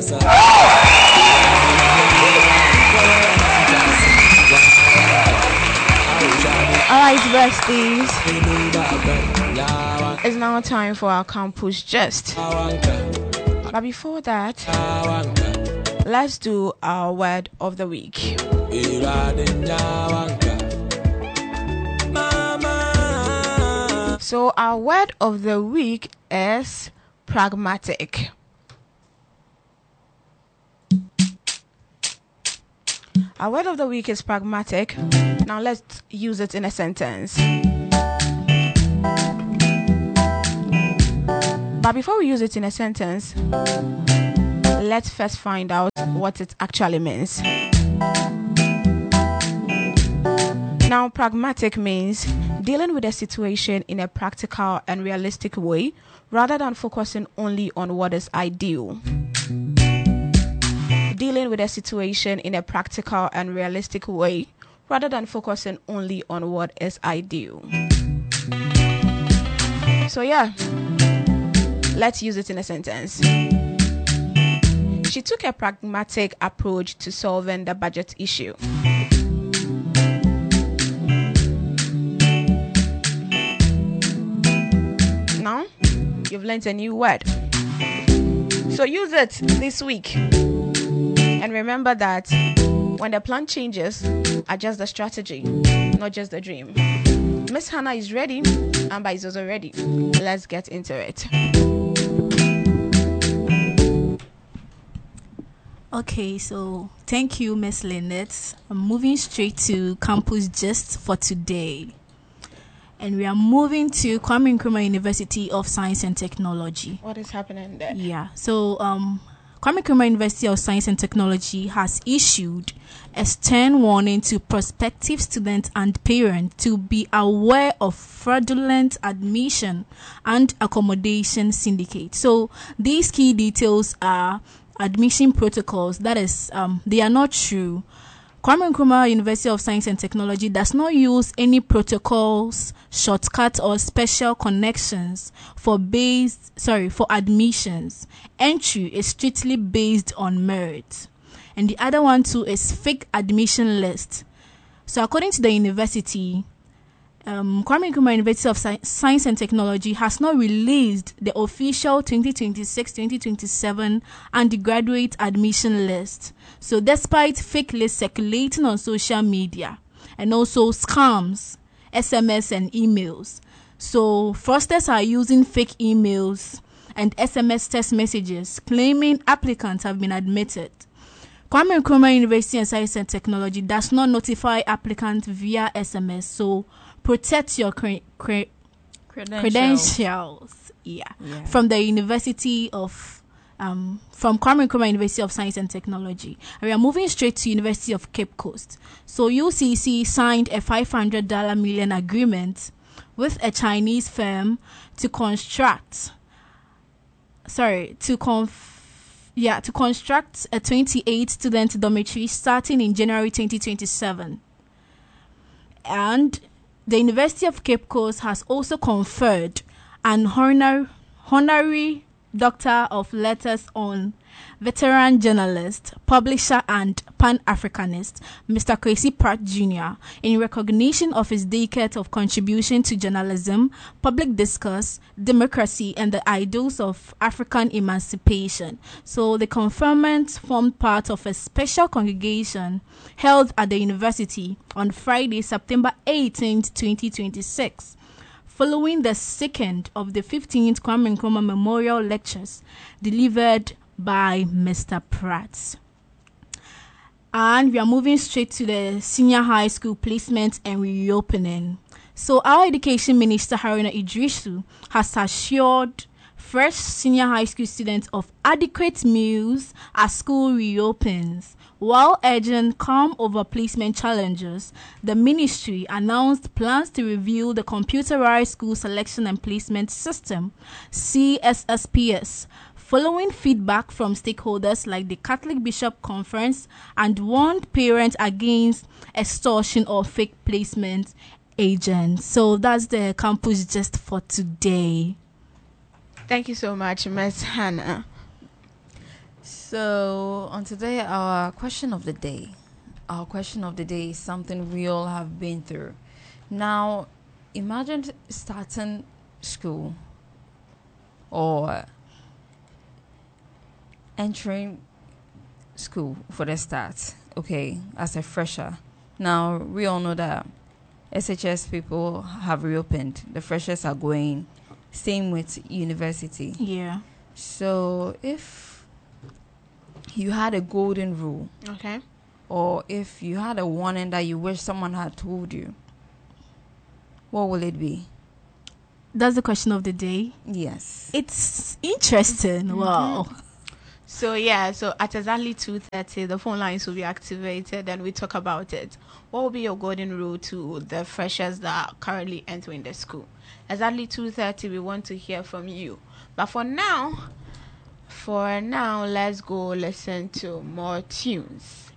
Alright, besties. It's now time for our campus gist. But before that, let's do our word of the week. So our word of the week is pragmatic. Our word of the week is pragmatic. Now let's use it in a sentence. But before we use it in a sentence, let's first find out what it actually means. Now, pragmatic means dealing with a situation in a practical and realistic way rather than focusing only on what is ideal. Dealing with a situation in a practical and realistic way rather than focusing only on what is ideal. So yeah, let's use it in a sentence. She took a pragmatic approach to solving the budget issue. Now, you've learned a new word. So use it this week. And remember that when the plan changes, adjust the strategy, not just the dream. Miss Hannah is ready. Amber is also ready. Let's get into it. Okay, so thank you, Miss Lynette. I'm moving straight to campus gist for today. And we are moving to Kwame Nkrumah University of Science and Technology. What is happening there? Yeah, so Kwame Nkrumah University of Science and Technology has issued a stern warning to prospective students and parents to be aware of fraudulent admission and accommodation syndicate. So these key details are admission protocols. That is, they are not true. Kwame Nkrumah University of Science and Technology does not use any protocols, shortcuts, or special connections for admissions. Entry is strictly based on merit. And the other one too is fake admission list. So according to the university, Kwame Nkrumah University of Science and Technology has not released the official 2026-2027 undergraduate admission list. So despite fake lists circulating on social media and also scams, SMS and emails. So fraudsters are using fake emails and SMS text messages claiming applicants have been admitted. Kwame Nkrumah University of Science and Technology does not notify applicants via SMS. So protect your credentials. Yeah. From the University of from Kwame Nkrumah University of Science and Technology. And we are moving straight to University of Cape Coast. So UCC signed a $500 million agreement with a Chinese firm to construct a 28 student dormitory starting in January 2027. And the University of Cape Coast has also conferred an honorary Doctor of Letters on veteran journalist, publisher, and Pan-Africanist, Mr. Kwesi Pratt Jr., in recognition of his decade of contribution to journalism, public discourse, democracy, and the ideals of African emancipation. So the conferment formed part of a special congregation held at the university on Friday, September 18, 2026. Following the second of the 15th Kwame Nkrumah Memorial Lectures delivered by Mr. Pratt. And we are moving straight to the senior high school placement and reopening. So our Education Minister Haruna Idrisu has assured fresh senior high school students of adequate meals as school reopens. While urging calm over placement challenges, the ministry announced plans to review the computerized school selection and placement system, CSSPS, following feedback from stakeholders like the Catholic Bishop Conference, and warned parents against extortion or fake placement agents. So that's the campus gist for today. Thank you so much, Ms. Hannah. So, on today, our question of the day. Our question of the day is something we all have been through. Now, imagine starting school or entering school for the start, okay, as a fresher. Now, we all know that SHS people have reopened. The freshers are going. Same with university. Yeah. So, if you had a golden rule, Okay. or if you had a warning that you wish someone had told you, what will it be? That's the question of the day. Yes. It's interesting. Wow. So at exactly 2:30, the phone lines will be activated and we talk about it. What will be your golden rule to the freshers that are currently entering the school? Exactly 2:30, we want to hear from you. But for now, let's go listen to more tunes.